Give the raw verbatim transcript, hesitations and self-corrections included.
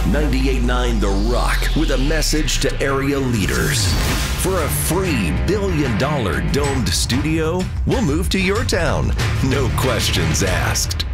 ninety-eight point nine The Rock with a message to area leaders. For a free billion dollar domed studio, we'll move to your town. No questions asked.